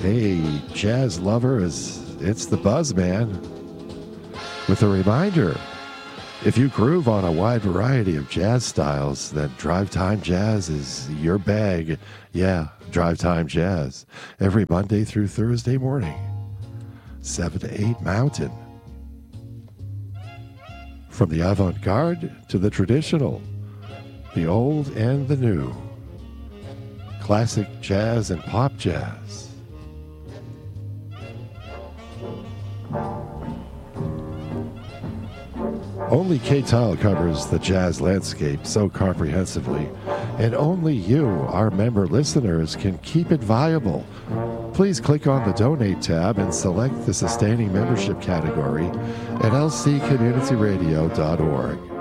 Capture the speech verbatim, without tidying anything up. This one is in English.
Hey, jazz lovers, it's the Buzz Man. With a reminder, if you groove on a wide variety of jazz styles, then Drive Time Jazz is your bag. Yeah, Drive Time Jazz. Every Monday through Thursday morning, seven to eight Mountain. From the avant-garde to the traditional, the old and the new. Classic jazz and pop jazz. Only K-Tal covers the jazz landscape so comprehensively, and only you, our member listeners, can keep it viable. Please click on the Donate tab and select the Sustaining Membership category at l c community radio dot org.